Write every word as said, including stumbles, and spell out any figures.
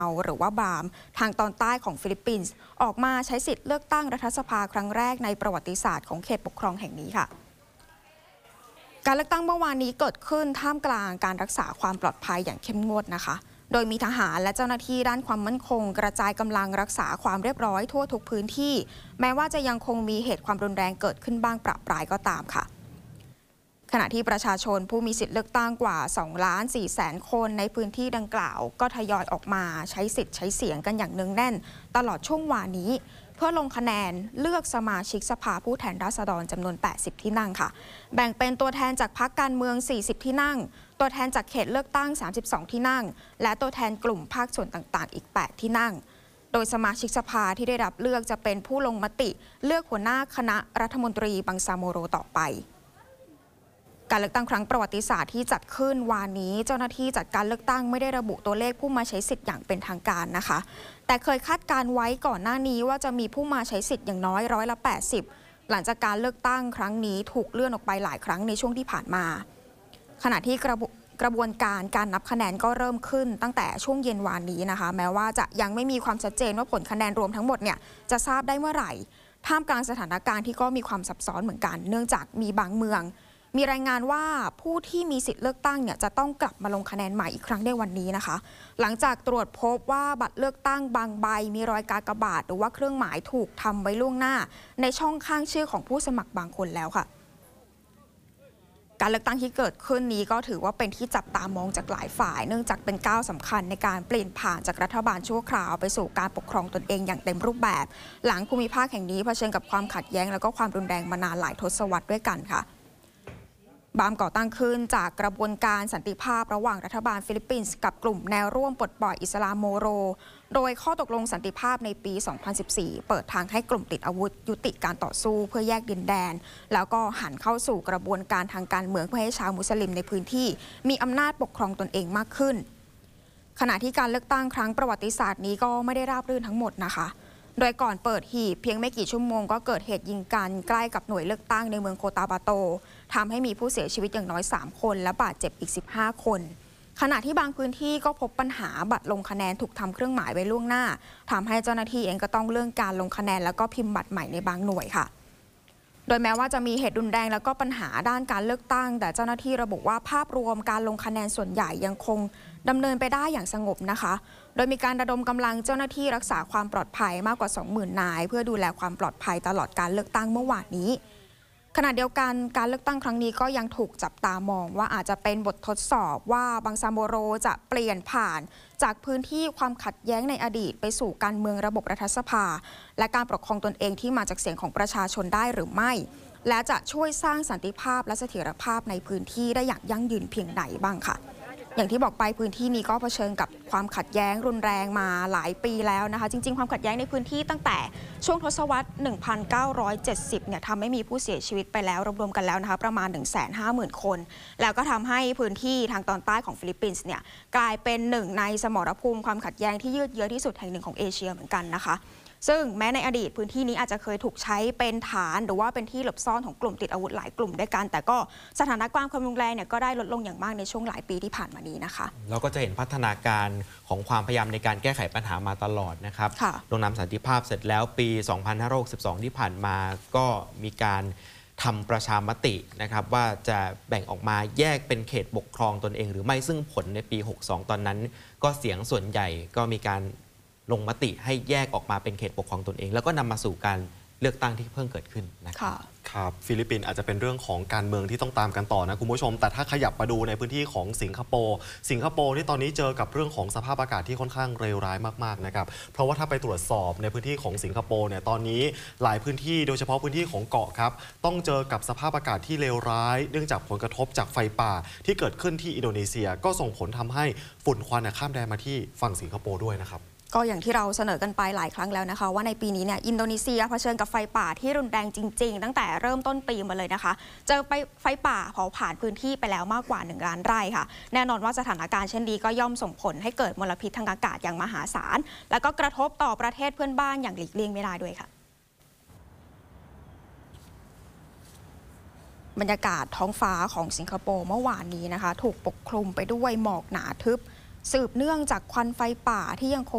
หรือว่าบามทางตอนใต้ของฟิลิปปินส์ออกมาใช้สิทธิ์เลือกตั้งรัฐสภาครั้งแรกในประวัติศาสตร์ของเขตปกครองแห่งนี้ค่ะการเลือกตั้งเมื่อวานนี้เกิดขึ้นท่ามกลางการรักษาความปลอดภัยอย่างเข้มงวดนะคะโดยมีทหารและเจ้าหน้าที่ด้านความมั่นคงกระจายกำลังรักษาความเรียบร้อยทั่วทุกพื้นที่แม้ว่าจะยังคงมีเหตุความรุนแรงเกิดขึ้นบ้างประปรายก็ตามค่ะขณะที่ประชาชนผู้มีสิทธิ์เลือกตั้งกว่า สองล้านสี่แสน คนในพื้นที่ดังกล่าวก็ทยอยออกมาใช้สิทธิ์ใช้เสียงกันอย่างเนืองแน่นตลอดช่วงวานนี้เพื่อลงคะแนนเลือกสมาชิกสภาผู้แทนราษฎรจำนวน แปดสิบ ที่นั่งค่ะแบ่งเป็นตัวแทนจากพรรคการเมือง สี่สิบ ที่นั่งตัวแทนจากเขตเลือกตั้ง สามสิบสอง ที่นั่งและตัวแทนกลุ่มภาคส่วนต่างๆอีก แปด ที่นั่งโดยสมาชิกสภาที่ได้รับเลือกจะเป็นผู้ลงมติเลือกหัวหน้าคณะรัฐมนตรีบังซาโมโรต่อไปการเลือกตั้งครั้งประวัติศาสตร์ที่จัดขึ้นวานนี้เจ้าหน้าที่จัดการเลือกตั้งไม่ได้ระบุตัวเลขผู้มาใช้สิทธิ์อย่างเป็นทางการนะคะแต่เคยคาดการไว้ก่อนหน้านี้ว่าจะมีผู้มาใช้สิทธิ์อย่างน้อยร้อยละแปดสิบหลังจากการเลือกตั้งครั้งนี้ถูกเลื่อนออกไปหลายครั้งในช่วงที่ผ่านมาขณะที่กระบกระบวนการการนับคะแนนก็เริ่มขึ้นตั้งแต่ช่วงเย็นวานนี้นะคะแม้ว่าจะยังไม่มีความชัดเจนว่าผลคะแนนรวมทั้งหมดเนี่ยจะทราบได้เมื่อไหร่ท่ามกลางสถานการณ์ที่ก็มีความซับซ้อนเหมือนกันเนื่องจากมีบางเมืองมีรายงานว่าผู้ที่มีสิทธิ์เลือกตั้งเนี่ยจะต้องกลับมาลงคะแนนใหม่อีกครั้งในวันนี้นะคะหลังจากตรวจพบว่าบัตรเลือกตั้งบางใบมีรอยกากบาทหรือว่าเครื่องหมายถูกทำไว้ล่วงหน้าในช่องข้างชื่อของผู้สมัครบางคนแล้วค่ะการเลือกตั้งที่เกิดขึ้นนี้ก็ถือว่าเป็นที่จับตามองจากหลายฝ่ายเนื่องจากเป็นก้าวสำคัญในการเปลี่ยนผ่านจากรัฐบาลชั่วคราวไปสู่การปกครองตนเองอย่างเต็มรูปแบบหลังภูมิภาคแห่งนี้เผชิญกับความขัดแย้งและก็ความรุนแรงมานานหลายทศวรรษด้วยกันค่ะบามก่อตั้งขึ้นจากกระบวนการสันติภาพระหว่างรัฐบาลฟิลิปปินส์กับกลุ่มแนวร่วมปลดปล่อยอิสลามโมโรโดยข้อตกลงสันติภาพในปี สองพันสิบสี่ เปิดทางให้กลุ่มติดอาวุธยุติการต่อสู้เพื่อแยกดินแดนแล้วก็หันเข้าสู่กระบวนการทางการเมืองเพื่อให้ชาวมุสลิมในพื้นที่มีอำนาจปกครองตนเองมากขึ้นขณะที่การเลือกตั้งครั้งประวัติศาสตร์นี้ก็ไม่ได้ราบรื่นทั้งหมดนะคะโดยก่อนเปิดหีบเพียงไม่กี่ชั่วโมงก็เกิดเหตุยิงกันใกล้กับหน่วยเลือกตั้งในเมืองโคตาบาโตทำให้มีผู้เสียชีวิตอย่างน้อยสามคนและบาดเจ็บอีกสิบห้าคนขณะที่บางพื้นที่ก็พบปัญหาบัตรลงคะแนนถูกทำเครื่องหมายไว้ล่วงหน้าทำให้เจ้าหน้าที่เองก็ต้องเลื่อนการลงคะแนนแล้วก็พิมพ์บัตรใหม่ในบางหน่วยค่ะโดยแม้ว่าจะมีเหตุรุนแรงแล้วก็ปัญหาด้านการเลือกตั้งแต่เจ้าหน้าที่ระบุว่าภาพรวมการลงคะแนนส่วนใหญ่ยังคงดำเนินไปได้อย่างสงบนะคะโดยมีการระดมกำลังเจ้าหน้าที่รักษาความปลอดภัยมากกว่า สองหมื่น นายเพื่อดูแลความปลอดภัยตลอดการเลือกตั้งเมื่อวานนี้ขณะเดียวกันการเลือกตั้งครั้งนี้ก็ยังถูกจับตามองว่าอาจจะเป็นบททดสอบว่าบังซาโมโรจะเปลี่ยนผ่านจากพื้นที่ความขัดแย้งในอดีตไปสู่การเมืองระบบรัฐสภาและการปกครองตนเองที่มาจากเสียงของประชาชนได้หรือไม่และจะช่วยสร้างสันติภาพและเสถียรภาพในพื้นที่ได้อย่างยั่งยืนเพียงใดบ้างค่ะอย่างที่บอกไปพื้นที่นี้ก็เผชิญกับความขัดแย้งรุนแรงมาหลายปีแล้วนะคะจริงๆความขัดแย้งในพื้นที่ตั้งแต่ช่วงทศวรรษ หนึ่งพันเก้าร้อยเจ็ดสิบ เนี่ยทำให้มีผู้เสียชีวิตไปแล้วรวมๆกันแล้วนะคะประมาณ หนึ่งแสนห้าหมื่น คนแล้วก็ทำให้พื้นที่ทางตอนใต้ของฟิลิปปินส์เนี่ยกลายเป็นหนึ่งในสมรภูมิความขัดแย้งที่ยืดเยื้อที่สุดแห่งหนึ่งของเอเชียเหมือนกันนะคะซึ่งแม้ในอดีตพื้นที่นี้อาจจะเคยถูกใช้เป็นฐานหรือว่าเป็นที่หลบซ่อนของกลุ่มติดอาวุธหลายกลุ่มด้วยกันแต่ก็สถานการณ์ความรุนแรงเนี่ยก็ได้ลดลงอย่างมากในช่วงหลายปีที่ผ่านมานี้นะคะเราก็จะเห็นพัฒนาการของความพยายามในการแก้ไขปัญหามาตลอดนะครับลงนามสันติภาพเสร็จแล้วปี สองพันห้าร้อยหกสิบสอง ที่ผ่านมาก็มีการทำประชามตินะครับว่าจะแบ่งออกมาแยกเป็นเขตปกครองตนเองหรือไม่ซึ่งผลในปี หกสิบสอง ตอนนั้นก็เสียงส่วนใหญ่ก็มีการลงมติให้แยกออกมาเป็นเขตปกครองตนเองแล้วก็นำมาสู่การเลือกตั้งที่เพิ่งเกิดขึ้นนะครับครับฟิลิปปินส์อาจจะเป็นเรื่องของการเมืองที่ต้องตามกันต่อนะคุณผู้ชมแต่ถ้าขยับมาดูในพื้นที่ของสิงคโปร์สิงคโปร์ที่ตอนนี้เจอกับเรื่องของสภาพอากาศที่ค่อนข้างเลวร้ายมากๆนะครับเพราะว่าถ้าไปตรวจสอบในพื้นที่ของสิงคโปร์เนี่ยตอนนี้หลายพื้นที่โดยเฉพาะพื้นที่ของเกาะครับต้องเจอกับสภาพอากาศที่เลวร้ายเนื่องจากผลกระทบจากไฟป่าที่เกิดขึ้นที่อินโดนีเซียก็ส่งผลทำให้ฝุ่นควันข้ามแดนมาที่ฝั่งสิงคโปร์ด้วยนะครับก็อย่างที่เราเสนอกันไปหลายครั้งแล้วนะคะว่าในปีนี้เนี่ยอินโดนีเซียเผชิญกับไฟป่าที่รุนแรงจริงๆตั้งแต่เริ่มต้นปีมาเลยนะคะเจอไปไฟป่าเผาผลาญพื้นที่ไปแล้วมากกว่าหนึ่งล้านไร่ค่ะแน่นอนว่าสถานการณ์เช่นนี้ก็ย่อมส่งผลให้เกิดมลพิษทางอากาศอย่างมหาศาลและก็กระทบต่อประเทศเพื่อนบ้านอย่างหลีกเลี่ยงไม่ได้ด้วยค่ะบรรยากาศท้องฟ้าของสิงคโปร์เมื่อวานนี้นะคะถูกปกคลุมไปด้วยหมอกหนาทึบสืบเนื่องจากควันไฟป่าที่ยังคง